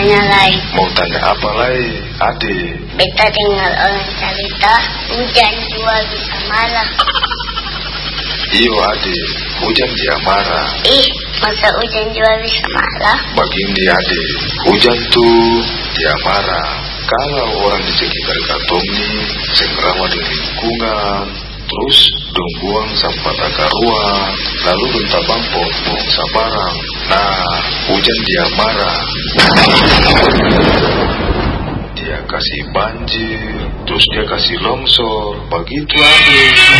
tanya lain. Mau tanya apa lagi, adik? Beta dengar orang cerita hujan juga bisa marah. Iyo adik, hujan dia marah. Ih, masa hujan juga bisa marah? Begini adik, hujan tuh dia marah kalau orang di sekitar katong nih sengkrama di lingkungan, terus dong buang sampah takarua, lalu dong tabang pohon sabarang. Nah, hujan dia marah. Dia kasih banjir, terus dia kasih longsor, begitu adik.